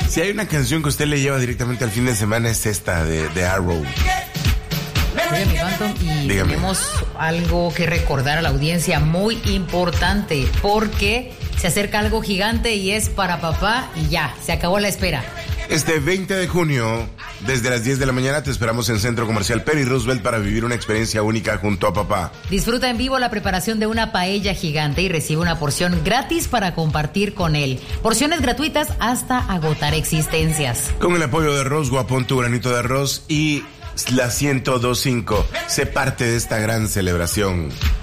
Si hay una canción que usted le lleva directamente al fin de semana, es esta de Arrow. Oye, mi Phantom, y Dígame. tenemos algo que recordar a la audiencia muy importante, porque se acerca algo gigante y es para papá y ya, se acabó la espera. Este 20 de junio, desde las 10 de la mañana, te esperamos en Centro Comercial Perry Roosevelt para vivir una experiencia única junto a papá. Disfruta en vivo la preparación de una paella gigante y recibe una porción gratis para compartir con él. Porciones gratuitas hasta agotar existencias. Con el apoyo de Rosgo, pon tu granito de arroz y la 102.5. Sé parte de esta gran celebración.